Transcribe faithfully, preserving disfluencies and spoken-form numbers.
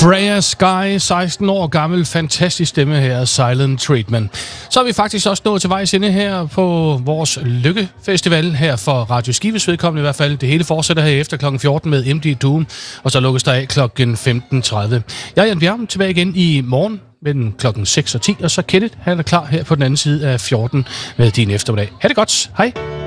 Freya Sky, seksten år gammel, fantastisk stemme her, Silent Treatment. Så er vi faktisk også nået til vejs ende her på vores Lykkefestival, her for Radio Skives vedkommende i hvert fald. Det hele fortsætter her efter klokken fjorten med M D Doom, og så lukkes der af klokken femten tredive. Jeg er Jan Bjerg, tilbage igen i morgen mellem klokken seks og ti, og så Kenneth, han er klar her på den anden side af fjorten med din eftermiddag. Ha' det godt, hej!